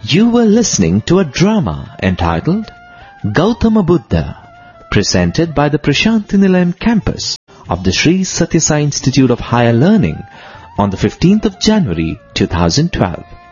You were listening to a drama entitled Gautama Buddha, presented by the Prashanthi Nilayam campus of the Sri Sathya Sai Institute of Higher Learning on the 15th of January 2012.